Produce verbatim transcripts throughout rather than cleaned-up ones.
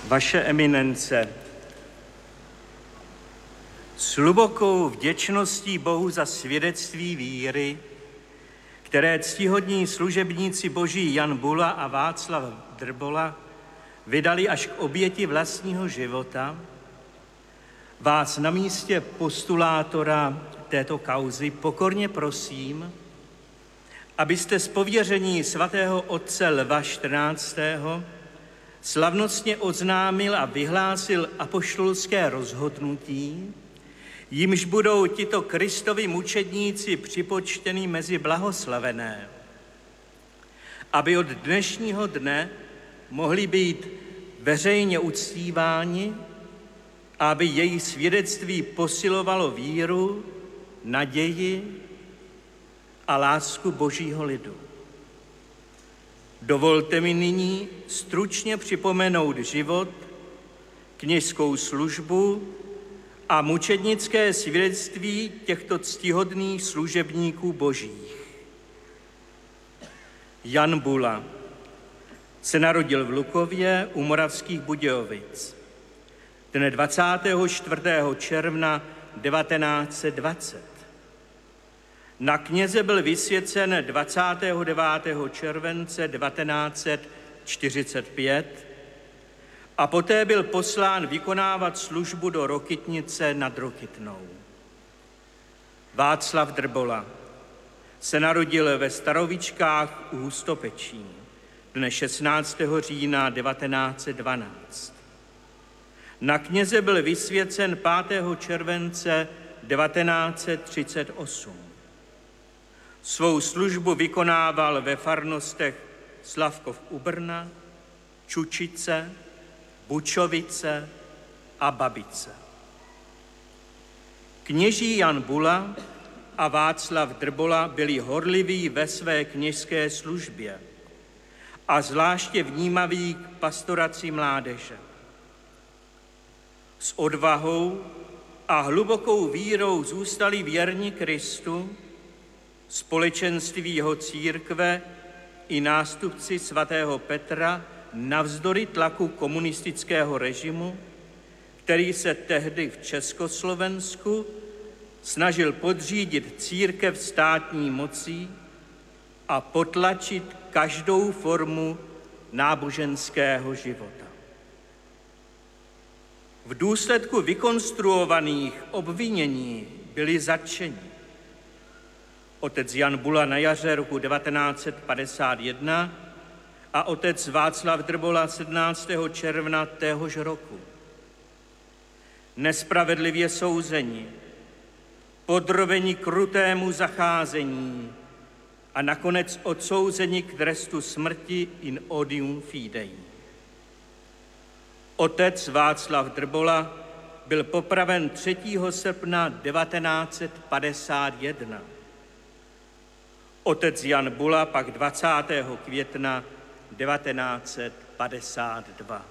Vaše eminence, s hlubokou vděčností Bohu za svědectví víry, které ctihodní služebníci Boží Jan Bula a Václav Drbola vydali až k oběti vlastního života, vás na místě postulátora této kauzy pokorně prosím, abyste z pověření svatého otce Lva čtrnáctého slavnostně oznámil a vyhlásil apoštolské rozhodnutí, jimž budou tito Kristovi mučedníci připočteni mezi blahoslavené, aby od dnešního dne mohli být veřejně uctíváni a aby jejich svědectví posilovalo víru, naději a lásku Božího lidu. Dovolte mi nyní stručně připomenout život, kněžskou službu a mučednické svědectví těchto ctihodných služebníků Božích. Jan Bula se narodil v Lukově u Moravských Budějovic dne dvacátého čtvrtého června devatenáct set dvacet. Na kněze byl vysvěcen dvacátého devátého července devatenáct set čtyřicet pět a poté byl poslán vykonávat službu do Rokytnice nad Rokytnou. Václav Drbola se narodil ve Starovičkách u Hustopečí dne šestnáctého října devatenáct set dvanáct. Na kněze byl vysvěcen pátého července devatenáct set třicet osm. Svou službu vykonával ve farnostech Slavkov u Brna, Čučice, Bučovice a Babice. Kněží Jan Bula a Václav Drbola byli horliví ve své kněžské službě a zvláště vnímaví k pastoraci mládeže. S odvahou a hlubokou vírou zůstali věrni Kristu, společenství jeho církve i nástupci svatého Petra navzdory tlaku komunistického režimu, který se tehdy v Československu snažil podřídit církev státní mocí a potlačit každou formu náboženského života. V důsledku vykonstruovaných obvinění byli zatčeni otec Jan Bula na jaře roku devatenáct set padesát jedna a otec Václav Drbola sedmnáctého června téhož roku. Nespravedlivě souzeni, podrobeni krutému zacházení a nakonec odsouzeni k trestu smrti in odium fidei. Otec Václav Drbola byl popraven třetího srpna devatenáct set padesát jedna. Otec Jan Bula pak dvacátého května devatenáct set padesát dva.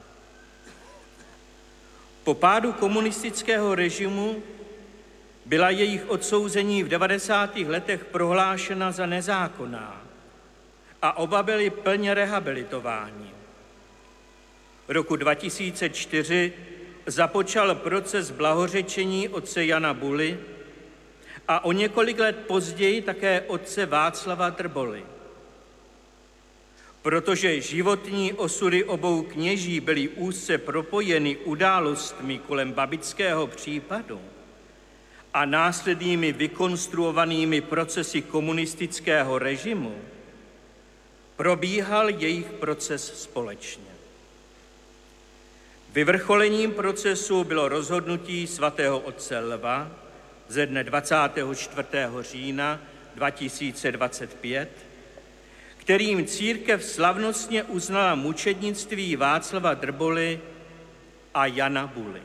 Po pádu komunistického režimu byla jejich odsouzení v devadesátých letech prohlášena za nezákonná a oba byli plně rehabilitováni. Roku dva tisíce čtyři započal proces blahořečení otce Jana Buly a o několik let později také otce Václava Drboly. Protože životní osudy obou kněží byly úzce propojeny událostmi kolem babického případu a následnými vykonstruovanými procesy komunistického režimu, probíhal jejich proces společně. Vyvrcholením procesu bylo rozhodnutí svatého otce Lva ze dne dvacátého čtvrtého října dva tisíce dvacet pět, kterým církev slavnostně uznala mučednictví Václava Drboly a Jana Buly.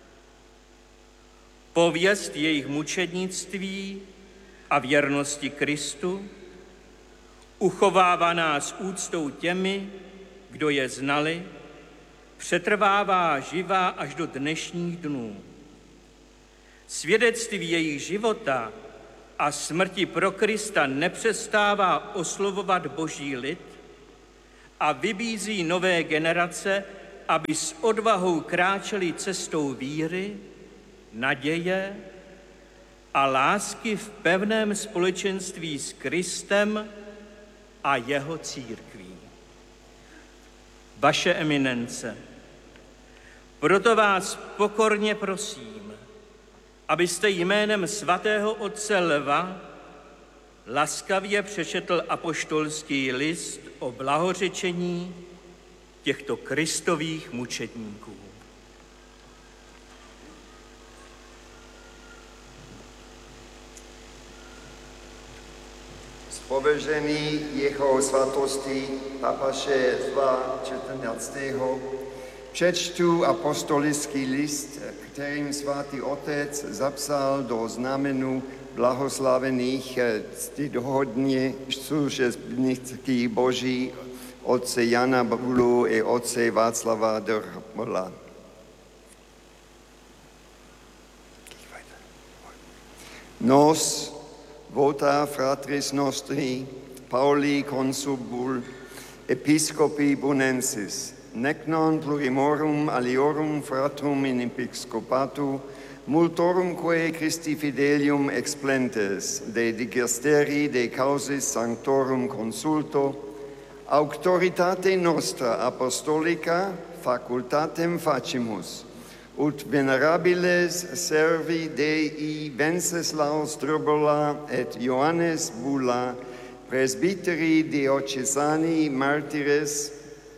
Pověst jejich mučednictví a věrnosti Kristu uchovávaná s úctou těmi, kdo je znali, přetrvává živá až do dnešních dnů. Svědectví jejich života a smrti pro Krista nepřestává oslovovat Boží lid a vybízí nové generace, aby s odvahou kráčeli cestou víry, naděje a lásky v pevném společenství s Kristem a jeho církví. Vaše eminence, proto vás pokorně prosím, abyste jménem svatého otce Lva laskavě přečetl apoštolský list o blahořečení těchto Kristových mučedníků. Pověření jeho svatosti papaše Lva čtrnáctého přečtu apostolický list, kterým svatý otec zapsal do znamenu blahoslavených ctihodně služebníků Boží otce Jana Bulu i otce Václava Drbola. Nos vota fratris nostri, Pauli consubul, episcopi bunensis, nec non plurimorum aliorum fratrum in episcopatu, multorumque Christi fidelium explentes, de digesteri de causis sanctorum consulto, auctoritate nostra apostolica facultatem facimus, ut venerabiles servi Dei Wenceslaus Drbola et Johannes Bula, presbyteri diocesani martires,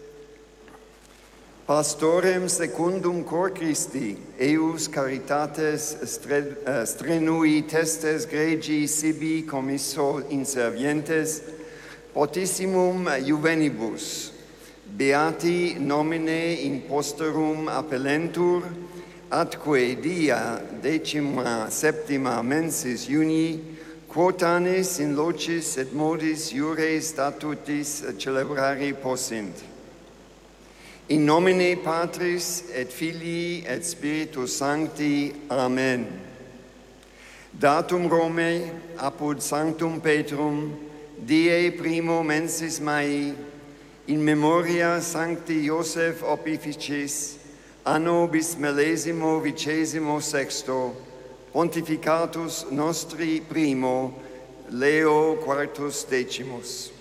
pastorem secundum cor Christi, eius caritates strenui testes gregi sibi commisso inservientes, potissimum juvenibus, beati nomine in posterum appellentur, atque dia decima septima mensis juni, quotanis in locis et modis iure statutis celebrari possint. In nomine Patris et Filii et Spiritus Sancti. Amen. Datum Romae apud Sanctum Petrum, die primo mensis Mai, in memoria Sancti Joseph Opificis, anno bis millesimo vicesimo sexto, pontificatus nostri primo, Leo quartus decimus.